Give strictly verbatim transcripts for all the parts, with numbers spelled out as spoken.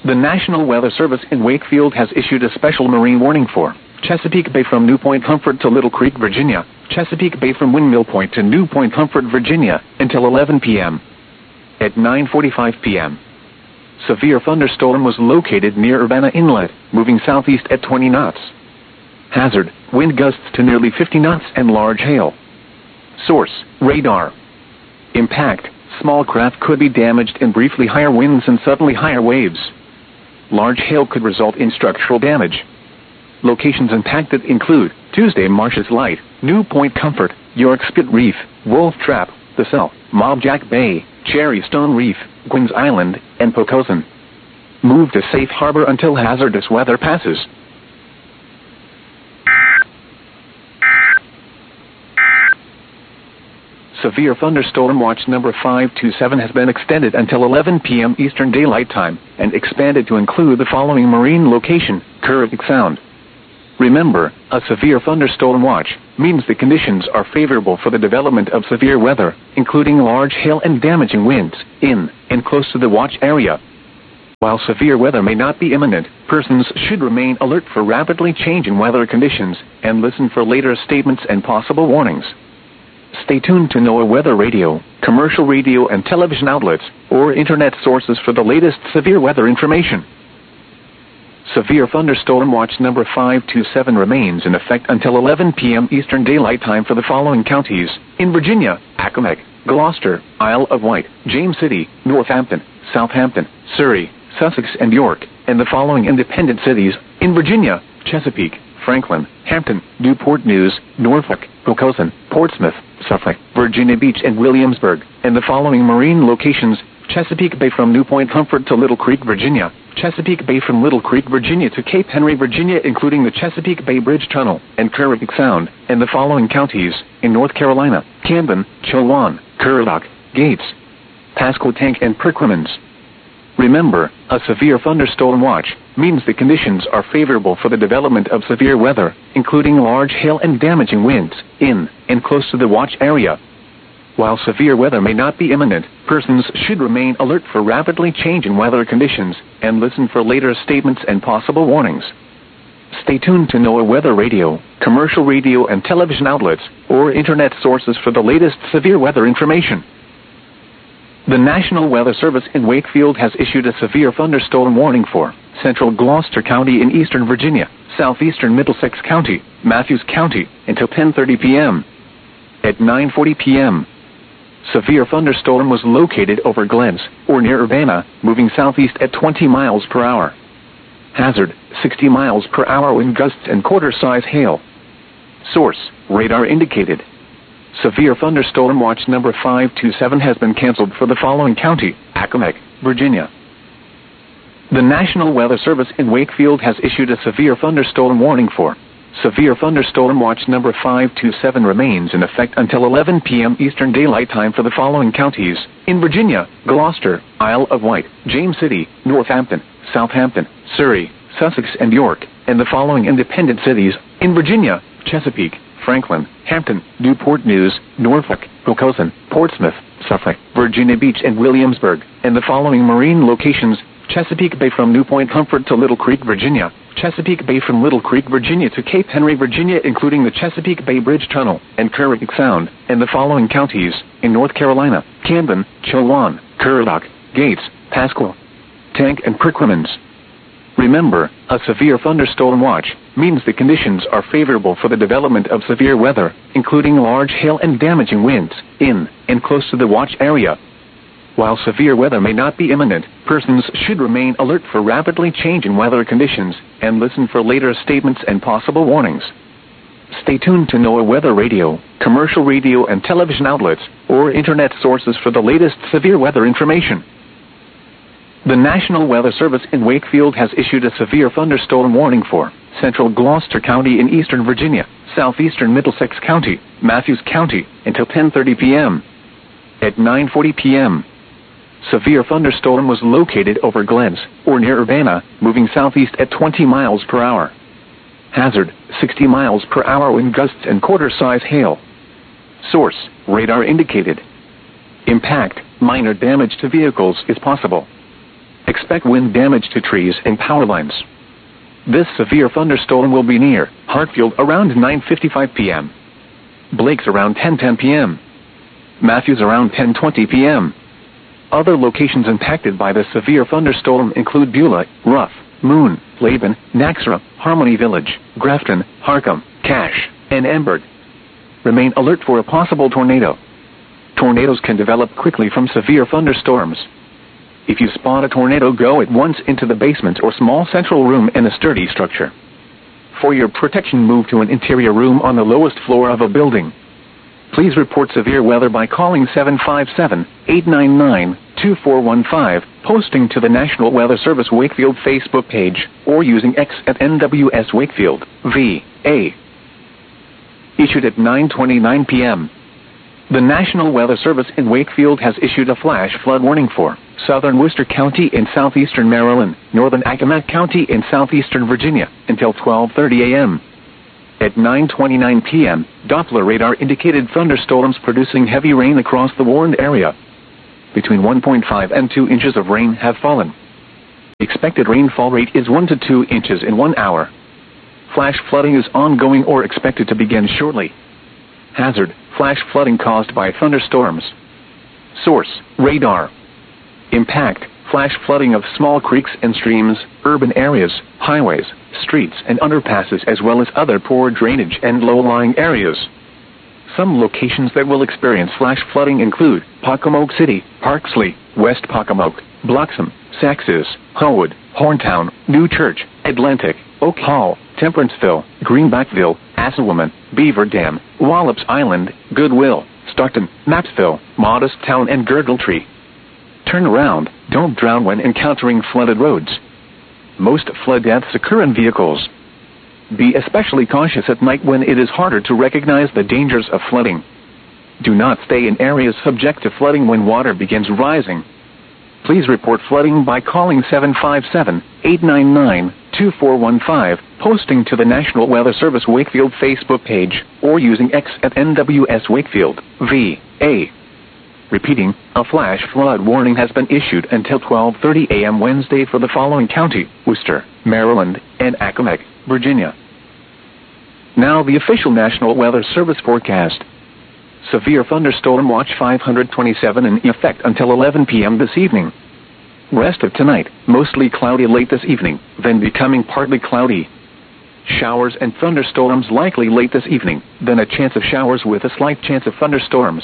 The National Weather Service in Wakefield has issued a special marine warning for Chesapeake Bay from New Point Comfort to Little Creek, Virginia, Chesapeake Bay from Windmill Point to New Point Comfort, Virginia, until eleven p m At nine forty-five p m, severe thunderstorm was located near Urbana Inlet, moving southeast at twenty knots. Hazard, wind gusts to nearly fifty knots and large hail. Source, radar. Impact, small craft could be damaged in briefly higher winds and suddenly higher waves. Large hail could result in structural damage. Locations impacted include Tuesday Marshes Light, New Point Comfort, York Spit Reef, Wolf Trap, The Cell, Mob Jack Bay, Cherry Stone Reef, Gwynns Island, and Pocosin. Move to safe harbor until hazardous weather passes. Severe thunderstorm watch number five two seven has been extended until eleven p m Eastern Daylight Time and expanded to include the following marine location, Currituck Sound. Remember, a severe thunderstorm watch means the conditions are favorable for the development of severe weather, including large hail and damaging winds, in and close to the watch area. While severe weather may not be imminent, persons should remain alert for rapidly changing weather conditions and listen for later statements and possible warnings. Stay tuned to NOAA Weather Radio, commercial radio and television outlets, or internet sources for the latest severe weather information. Severe thunderstorm watch number five two seven remains in effect until eleven p m Eastern Daylight Time for the following counties: in Virginia, Accomack, Gloucester, Isle of Wight, James City, Northampton, Southampton, Surrey, Sussex, and York, and the following independent cities: in Virginia, Chesapeake, Franklin, Hampton, Newport News, Norfolk, Pocosin, Portsmouth, Suffolk, Virginia Beach, and Williamsburg, and the following marine locations: Chesapeake Bay from New Point Comfort to Little Creek, Virginia, Chesapeake Bay from Little Creek, Virginia to Cape Henry, Virginia, including the Chesapeake Bay Bridge Tunnel, and Currituck Sound, and the following counties: in North Carolina, Camden, Chowan, Currituck, Gates, Pasquotank, and Perquimans. Remember, a severe thunderstorm watch means the conditions are favorable for the development of severe weather, including large hail and damaging winds, in and close to the watch area. While severe weather may not be imminent, persons should remain alert for rapidly changing weather conditions and listen for later statements and possible warnings. Stay tuned to NOAA Weather Radio, commercial radio and television outlets, or internet sources for the latest severe weather information. The National Weather Service in Wakefield has issued a severe thunderstorm warning for central Gloucester County in eastern Virginia, southeastern Middlesex County, Matthews County, until ten thirty p m At nine forty p m, severe thunderstorm was located over Glens, or near Urbana, moving southeast at twenty miles per hour. Hazard, sixty miles per hour wind gusts and quarter-size hail. Source, radar indicated. Severe thunderstorm watch number five two seven has been canceled for the following county: Accomack, Virginia. The National Weather Service in Wakefield has issued a severe thunderstorm warning for severe thunderstorm watch number five two seven remains in effect until eleven p m Eastern Daylight Time for the following counties: in Virginia, Gloucester, Isle of Wight, James City, Northampton, Southampton, Surrey, Sussex, and York, and the following independent cities: in Virginia, Chesapeake, Franklin, Hampton, Newport News, Norfolk, Pocosin, Portsmouth, Suffolk, Virginia Beach, and Williamsburg, and the following marine locations: Chesapeake Bay from New Point Comfort to Little Creek, Virginia, Chesapeake Bay from Little Creek, Virginia to Cape Henry, Virginia, including the Chesapeake Bay Bridge Tunnel, and Currituck Sound, and the following counties: in North Carolina, Camden, Chowan, Currituck, Gates, Pasquotank, and Perquimans. Remember, a severe thunderstorm watch means the conditions are favorable for the development of severe weather, including large hail and damaging winds, in and close to the watch area. While severe weather may not be imminent, persons should remain alert for rapidly changing weather conditions and listen for later statements and possible warnings. Stay tuned to NOAA Weather Radio, commercial radio and television outlets, or internet sources for the latest severe weather information. The National Weather Service in Wakefield has issued a severe thunderstorm warning for central Gloucester County in eastern Virginia, southeastern Middlesex County, Matthews County, until ten thirty p m At nine forty p m, severe thunderstorm was located over Glens, or near Urbana, moving southeast at twenty miles per hour. Hazard, sixty miles per hour wind gusts and quarter-size hail. Source, radar indicated. Impact, minor damage to vehicles is possible. Expect wind damage to trees and power lines. This severe thunderstorm will be near Hartfield around nine fifty-five p m Blake's around ten ten p m Matthews around ten twenty p m Other locations impacted by the severe thunderstorm include Beulah, Rough, Moon, Laban, Naxara, Harmony Village, Grafton, Harcum, Cache, and Emberg. Remain alert for a possible tornado. Tornadoes can develop quickly from severe thunderstorms. If you spot a tornado, go at once into the basement or small central room in a sturdy structure. For your protection, move to an interior room on the lowest floor of a building. Please report severe weather by calling seven five seven, eight nine nine, two four one five, posting to the National Weather Service Wakefield Facebook page, or using X at N W S Wakefield, V A. Issued at nine twenty-nine p m The National Weather Service in Wakefield has issued a flash flood warning for southern Worcester County in southeastern Maryland, northern Accomack County in southeastern Virginia, until twelve thirty a m At nine twenty-nine p m, Doppler radar indicated thunderstorms producing heavy rain across the warned area. Between one point five and two inches of rain have fallen. Expected rainfall rate is one to two inches in one hour. Flash flooding is ongoing or expected to begin shortly. Hazard: flash flooding caused by thunderstorms. Source: radar. Impact: flash flooding of small creeks and streams, urban areas, highways, streets and underpasses, as well as other poor drainage and low-lying areas. Some locations that will experience flash flooding include Pocomoke City, Parksley, West Pocomoke, Bloxham, Saxes, Hullwood, Horntown, New Church, Atlantic, Oak Hall, Temperanceville, Greenbackville, Assawoman, Beaver Dam, Wallops Island, Goodwill, Stockton, Mapsville, Modest Town and Girdletree. Turn around, don't drown when encountering flooded roads. Most flood deaths occur in vehicles. Be especially cautious at night when it is harder to recognize the dangers of flooding. Do not stay in areas subject to flooding when water begins rising. Please report flooding by calling seven five seven, eight nine nine, two four one five, posting to the National Weather Service Wakefield Facebook page, or using X at N W S Wakefield, V A. Repeating, a flash flood warning has been issued until twelve thirty a m Wednesday for the following county: Worcester, Maryland, and Accomack, Virginia. Now the official National Weather Service forecast. Severe thunderstorm watch five hundred twenty-seven in effect until eleven p m this evening. Rest of tonight, mostly cloudy late this evening, then becoming partly cloudy. Showers and thunderstorms likely late this evening, then a chance of showers with a slight chance of thunderstorms.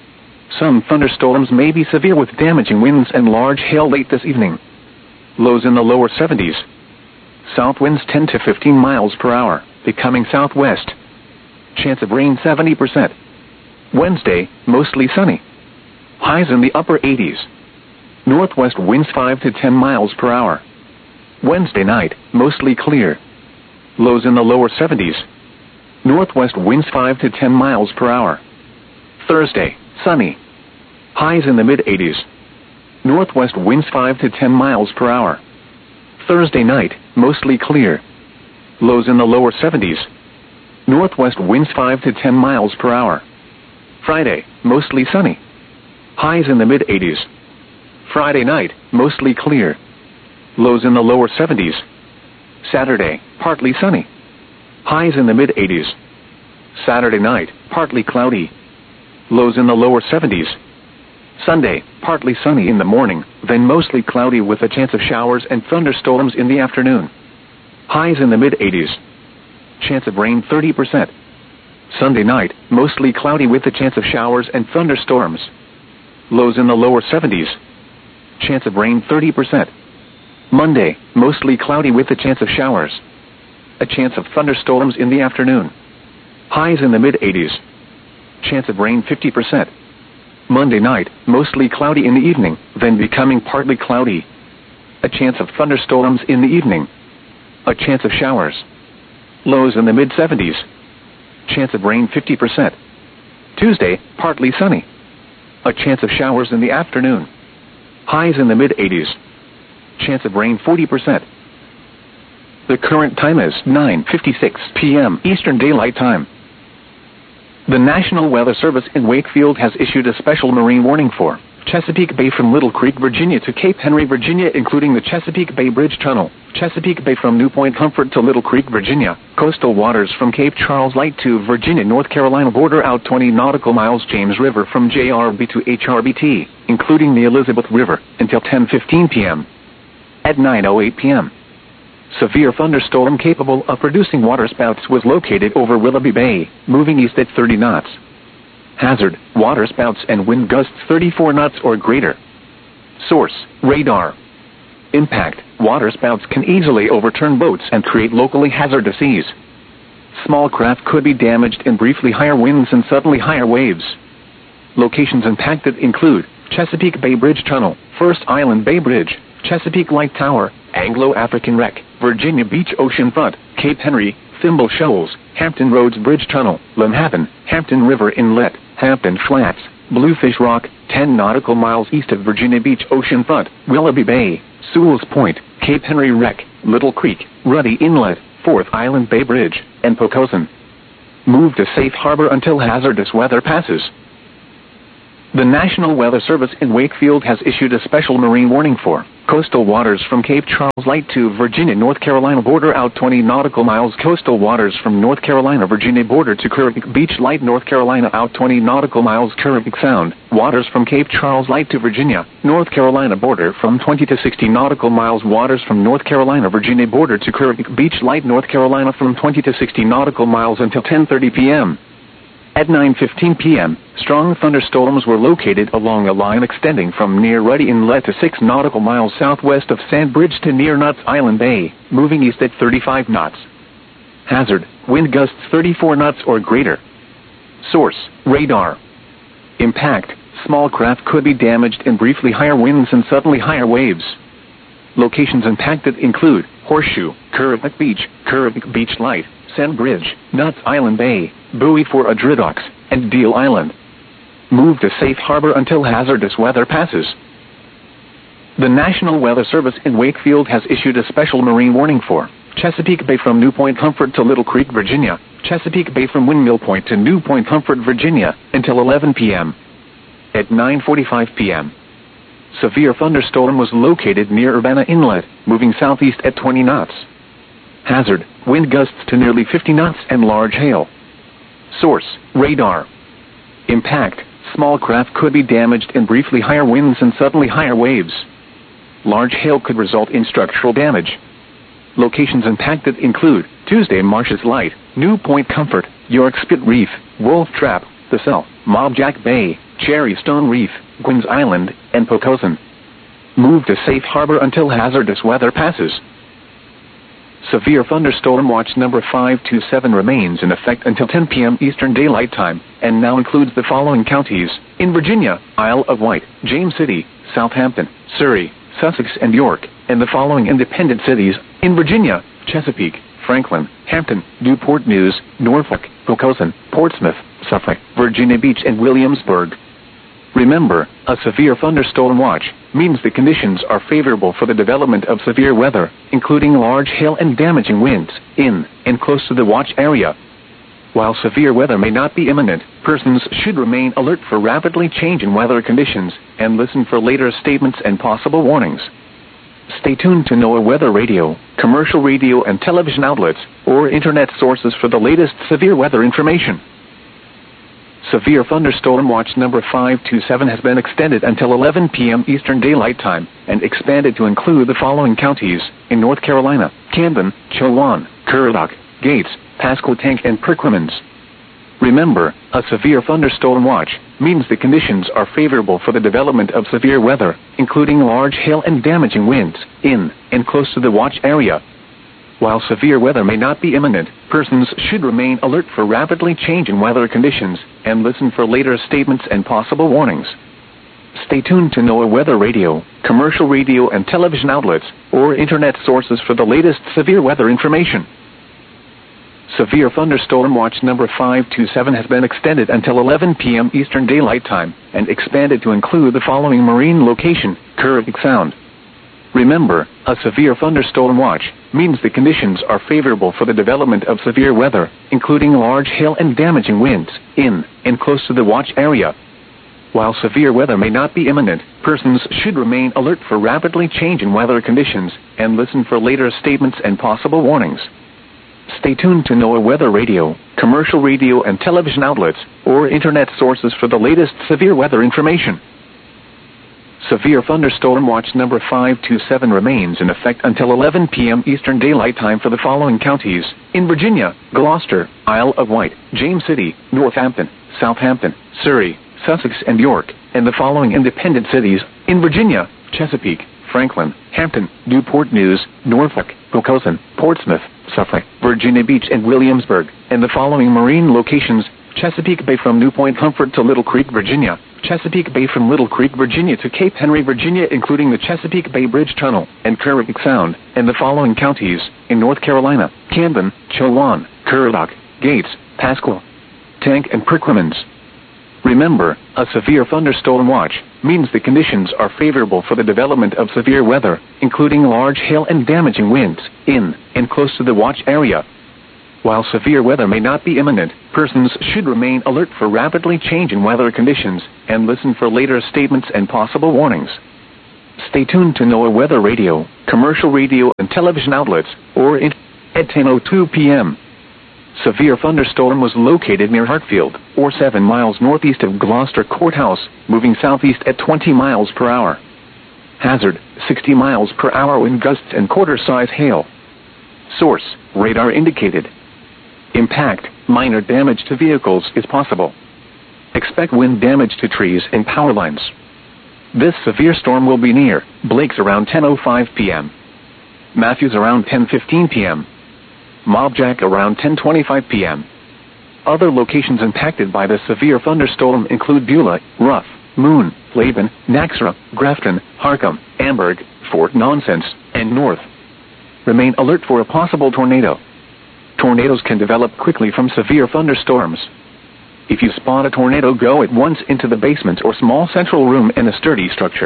Some thunderstorms may be severe with damaging winds and large hail late this evening. Lows in the lower seventies. South winds ten to fifteen miles per hour, becoming southwest. Chance of rain seventy percent. Wednesday, mostly sunny. Highs in the upper eighties. Northwest winds five to ten miles per hour. Wednesday night, mostly clear. Lows in the lower seventies. Northwest winds five to ten miles per hour. Thursday, sunny. Highs in the mid-eighties. Northwest winds five to ten miles per hour. Thursday night, mostly clear. Lows in the lower seventies. Northwest winds five to ten miles per hour. Friday, mostly sunny. Highs in the mid-eighties. Friday night, mostly clear. Lows in the lower seventies. Saturday, partly sunny. Highs in the mid-eighties. Saturday night, partly cloudy. Lows in the lower seventies. Sunday, partly sunny in the morning, then mostly cloudy with a chance of showers and thunderstorms in the afternoon. Highs in the mid-eighties. Chance of rain thirty percent. Sunday night, mostly cloudy with a chance of showers and thunderstorms. Lows in the lower seventies. Chance of rain thirty percent. Monday, mostly cloudy with a chance of showers. A chance of thunderstorms in the afternoon. Highs in the mid-eighties. Chance of rain fifty percent. Monday night, mostly cloudy in the evening, then becoming partly cloudy. A chance of thunderstorms in the evening. A chance of showers. Lows in the mid-seventies. Chance of rain fifty percent. Tuesday, partly sunny. A chance of showers in the afternoon. Highs in the mid-eighties. Chance of rain forty percent. The current time is nine fifty-six p m Eastern Daylight Time. The National Weather Service in Wakefield has issued a special marine warning for Chesapeake Bay from Little Creek, Virginia to Cape Henry, Virginia, including the Chesapeake Bay Bridge Tunnel. Chesapeake Bay from New Point Comfort to Little Creek, Virginia. Coastal waters from Cape Charles Light to Virginia, North Carolina border out twenty nautical miles. James River from J R B to H R B T, including the Elizabeth River, until ten fifteen p m At nine oh eight p m severe thunderstorm capable of producing waterspouts was located over Willoughby Bay, moving east at thirty knots. Hazard, waterspouts and wind gusts thirty-four knots or greater. Source, radar. Impact, waterspouts can easily overturn boats and create locally hazardous seas. Small craft could be damaged in briefly higher winds and suddenly higher waves. Locations impacted include Chesapeake Bay Bridge Tunnel, First Island Bay Bridge, Chesapeake Light Tower, Anglo-African Wreck, Virginia Beach Oceanfront, Cape Henry, Thimble Shoals, Hampton Roads Bridge Tunnel, Lynnhaven, Hampton River Inlet, Hampton Flats, Bluefish Rock, ten nautical miles east of Virginia Beach Oceanfront, Willoughby Bay, Sewell's Point, Cape Henry Wreck, Little Creek, Ruddy Inlet, Fourth Island Bay Bridge, and Pocosin. Move to safe harbor until hazardous weather passes. The National Weather Service in Wakefield has issued a special marine warning for coastal waters from Cape Charles Light to Virginia, North Carolina border out twenty nautical miles. Coastal waters from North Carolina, Virginia border to Kerrville Beach Light, North Carolina out twenty nautical miles. Kerrville Sound, waters from Cape Charles Light to Virginia, North Carolina border from twenty to sixty nautical miles. Waters from North Carolina, Virginia border to Kerrville Beach Light, North Carolina from twenty to sixty nautical miles until ten thirty p m At nine fifteen p m, strong thunderstorms were located along a line extending from near Ruddy Inlet to six nautical miles southwest of Sandbridge to near Knott's Island Bay, moving east at thirty-five knots. Hazard, wind gusts thirty-four knots or greater. Source, radar. Impact, small craft could be damaged in briefly higher winds and suddenly higher waves. Locations impacted include Horseshoe, Kerrville Beach, Kerrville Beach Light, Sandbridge, Knott's Island Bay, Buoy for Adridocks, and Deal Island. Move to safe harbor until hazardous weather passes. The National Weather Service in Wakefield has issued a special marine warning for Chesapeake Bay from New Point Comfort to Little Creek, Virginia, Chesapeake Bay from Windmill Point to New Point Comfort, Virginia, until eleven p m At nine forty-five p m, severe thunderstorm was located near Urbana Inlet, moving southeast at twenty knots. Hazard, wind gusts to nearly fifty knots and large hail. Source, radar. Impact, small craft could be damaged in briefly higher winds and suddenly higher waves. Large hail could result in structural damage. Locations impacted include Tuesday Marshes Light, New Point Comfort, York Spit Reef, Wolf Trap, The Cell, Mob Jack Bay, Cherry Stone Reef, Gwynn's Island, and Pocosin. Move to safe harbor until hazardous weather passes. Severe thunderstorm watch number five two seven remains in effect until ten p m Eastern Daylight Time, and now includes the following counties: in Virginia, Isle of Wight, James City, Southampton, Surrey, Sussex, and York, and the following independent cities: in Virginia, Chesapeake, Franklin, Hampton, Newport News, Norfolk, Pocosin, Portsmouth, Suffolk, Virginia Beach, and Williamsburg. Remember, a severe thunderstorm watch means the conditions are favorable for the development of severe weather, including large hail and damaging winds, in and close to the watch area. While severe weather may not be imminent, persons should remain alert for rapidly changing weather conditions and listen for later statements and possible warnings. Stay tuned to NOAA Weather Radio, commercial radio and television outlets, or internet sources for the latest severe weather information. Severe thunderstorm watch number five two seven has been extended until eleven p m Eastern Daylight Time and expanded to include the following counties: in North Carolina, Camden, Chowan, Currituck, Gates, Pasquotank, and Perquimans. Remember, a severe thunderstorm watch means the conditions are favorable for the development of severe weather, including large hail and damaging winds, in and close to the watch area. While severe weather may not be imminent, persons should remain alert for rapidly changing weather conditions and listen for later statements and possible warnings. Stay tuned to NOAA Weather Radio, commercial radio and television outlets, or internet sources for the latest severe weather information. Severe thunderstorm watch number five two seven has been extended until eleven p m Eastern Daylight Time and expanded to include the following marine location: Kerrville Sound. Remember, a severe thunderstorm watch means the conditions are favorable for the development of severe weather, including large hail and damaging winds, in and close to the watch area. While severe weather may not be imminent, persons should remain alert for rapidly changing weather conditions and listen for later statements and possible warnings. Stay tuned to NOAA Weather Radio, commercial radio and television outlets, or internet sources for the latest severe weather information. Severe thunderstorm watch number five two seven remains in effect until eleven p m Eastern Daylight Time for the following counties: in Virginia, Gloucester, Isle of Wight, James City, Northampton, Southampton, Surrey, Sussex and York, and the following independent cities: in Virginia, Chesapeake, Franklin, Hampton, Newport News, Norfolk, Hoboken, Portsmouth, Suffolk, Virginia Beach and Williamsburg, and the following marine locations: Chesapeake Bay from New Point Comfort to Little Creek, Virginia, Chesapeake Bay from Little Creek, Virginia to Cape Henry, Virginia, including the Chesapeake Bay Bridge Tunnel and Kerrick Sound, and the following counties: in North Carolina, Camden, Chowan, Currituck, Gates, Pasco, Tank and Perquimans. Remember, a severe thunderstorm watch means the conditions are favorable for the development of severe weather, including large hail and damaging winds, in and close to the watch area. While severe weather may not be imminent, persons should remain alert for rapidly changing weather conditions and listen for later statements and possible warnings. Stay tuned to NOAA Weather Radio, commercial radio and television outlets, or in at ten oh two p m Severe thunderstorm was located near Hartfield, or seven miles northeast of Gloucester Courthouse, moving southeast at twenty miles per hour. Hazard, sixty miles per hour wind gusts and quarter-size hail. Source, radar indicated. Impact, minor damage to vehicles is possible. Expect wind damage to trees and power lines. This severe storm will be near Blake's around ten oh five p m Matthews around ten fifteen p m Mobjack around ten twenty-five p m Other locations impacted by the severe thunderstorm include Beulah, Rough, Moon, Laban, Naxra, Grafton, Harcum, Amberg, Fort Nonsense, and North. Remain alert for a possible tornado. Tornadoes can develop quickly from severe thunderstorms. If you spot a tornado, go at once into the basement or small central room in a sturdy structure.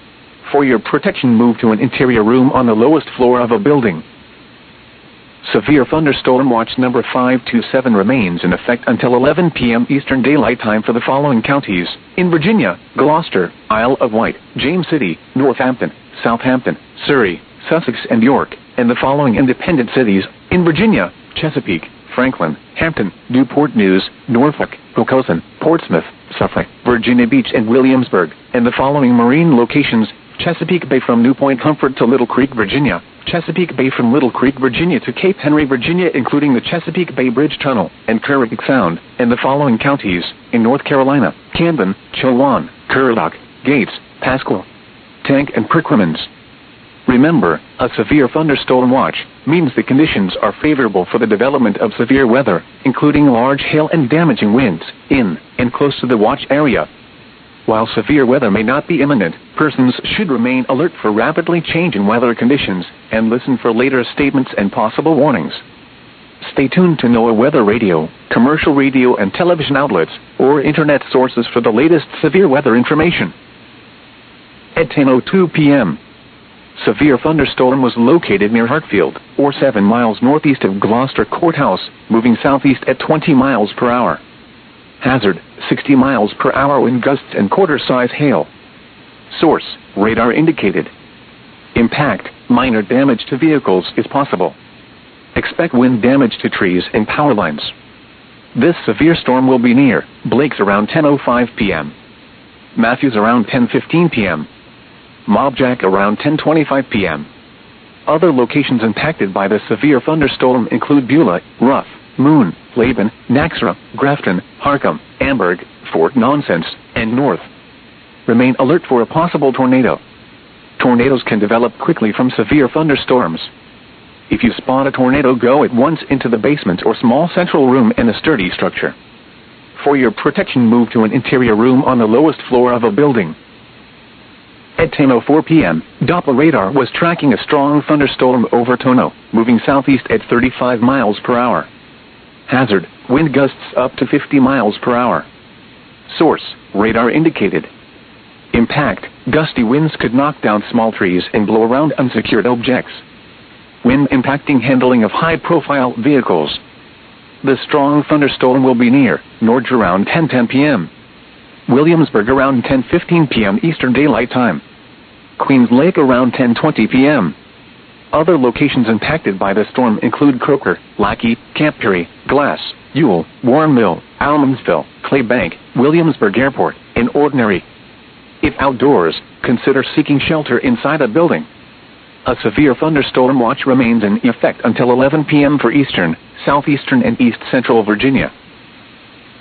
For your protection, move to an interior room on the lowest floor of a building. Severe thunderstorm watch number five two seven remains in effect until eleven p m Eastern Daylight Time for the following counties: in Virginia, Gloucester, Isle of Wight, James City, Northampton, Southampton, Surrey, Sussex and York, and the following independent cities: in Virginia, Chesapeake, Franklin, Hampton, Newport News, Norfolk, Hoboken, Portsmouth, Suffolk, Virginia Beach and Williamsburg, and the following marine locations: Chesapeake Bay from New Point Comfort to Little Creek, Virginia, Chesapeake Bay from Little Creek, Virginia to Cape Henry, Virginia, including the Chesapeake Bay Bridge Tunnel and Kerrick Sound, and the following counties: in North Carolina, Camden, Chowan, Currituck, Gates, Pasco, Tank and Perquimans. Remember, a severe thunderstorm watch means the conditions are favorable for the development of severe weather, including large hail and damaging winds, in and close to the watch area. While severe weather may not be imminent, persons should remain alert for rapidly changing weather conditions and listen for later statements and possible warnings. Stay tuned to NOAA Weather Radio, commercial radio and television outlets, or internet sources for the latest severe weather information. At ten oh two p m Severe thunderstorm was located near Hartfield, or seven miles northeast of Gloucester Courthouse, moving southeast at twenty miles per hour. Hazard, sixty miles per hour wind gusts and quarter-size hail. Source, radar indicated. Impact, minor damage to vehicles is possible. Expect wind damage to trees and power lines. This severe storm will be near Blake's around ten oh five p m Matthews around ten fifteen p m Mobjack around ten twenty-five p m Other locations impacted by the severe thunderstorm include Beulah, Rough, Moon, Laban, Naxra, Grafton, Harcum, Amberg, Fort Nonsense, and North. Remain alert for a possible tornado. Tornadoes can develop quickly from severe thunderstorms. If you spot a tornado, go at once into the basement or small central room in a sturdy structure. For your protection, move to an interior room on the lowest floor of a building. At ten oh four p m, Doppler radar was tracking a strong thunderstorm over Tono, moving southeast at thirty-five miles per hour. Hazard, wind gusts up to fifty miles per hour. Source, radar indicated. Impact, gusty winds could knock down small trees and blow around unsecured objects. Wind impacting handling of high-profile vehicles. The strong thunderstorm will be near Norge around ten ten p m Williamsburg around ten fifteen p m Eastern Daylight Time. Queens Lake around ten twenty p m Other locations impacted by the storm include Croker, Lackey, Camp Peary, Glass, Ewell, Warren Mill, Almonsville, Clay Bank, Williamsburg Airport, and Ordinary. If outdoors, consider seeking shelter inside a building. A severe thunderstorm watch remains in effect until eleven p m for eastern, southeastern and east central Virginia.